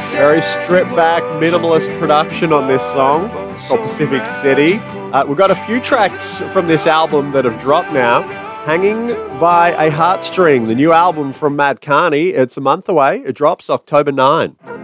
Very stripped back, minimalist production on this song. It's called Pacific City. We've got a few tracks from this album that have dropped now. Hanging by a Heartstring, the new album from Mad Carney. It's a month away. It drops October 9.